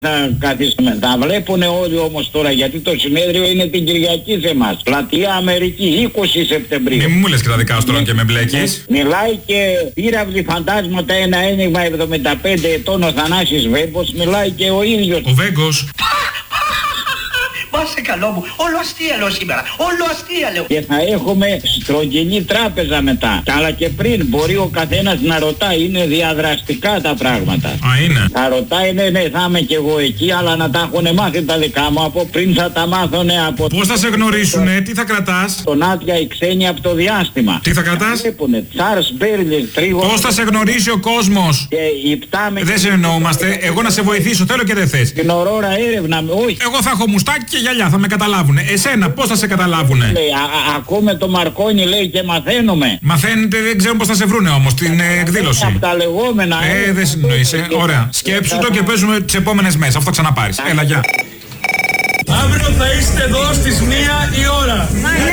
Θα καθίσουμε. Τα βλέπουνε όλοι όμως τώρα, γιατί το συνέδριο είναι την Κυριακή σε εμάς. Πλατεία Αμερική, 20 Σεπτεμβρίου. Μη μου λες και τα δικά σου τώρα και με μπλέκεις. Μιλάει και πύραυλοι φαντάσματα, ένα ένιγμα 75 ετών ο Θανάσης Βέγκος, μιλάει και ο ίδιος. Ο Βέγκος. Πάσε καλό μου, όλο αστεία λέω σήμερα, όλο αστεία λέω. Και θα έχουμε στρογγυλή τράπεζα μετά. Αλλά και πριν μπορεί ο καθένας να ρωτάει, είναι διαδραστικά τα πράγματα. Α, είναι. Θα ρωτάει, ναι, θα είμαι κι εγώ εκεί, αλλά να τα έχουν μάθει τα δικά μου από πριν, θα τα μάθουνε από... Πώς θα σε γνωρίσουνε, τι θα κρατάς. Τον άδεια οι ξένοι από το διάστημα. Τι θα κρατάς. Βλέπουνε, Τσάρλς Μπέρλιν, τρίγωνο... Πώς θα σε γνωρίσει ο κόσμος. Δεν συνεννοούμαστε, εγώ να σε βοηθήσω, θέλω και δεν θες. Την ορόρα έρευνα, όχι. Εγώ θα έχω μουστάκι και γυαλιά, θα με καταλάβουνε. Εσένα πώς θα σε καταλάβουνε. Ακούμε το Μαρκόνι λέει και μαθαίνουμε. Μαθαίνετε, δεν ξέρω πώς θα σε βρούνε όμως την εκδήλωση. Από τα λεγόμενα. Δεν συνοείσαι. Ωραία. Σκέψου το και παίζουμε τις επόμενες μέρες. Αυτό θα ξαναπάρεις. Έλα, γεια. Αύριο θα είστε εδώ στις 1 η ώρα.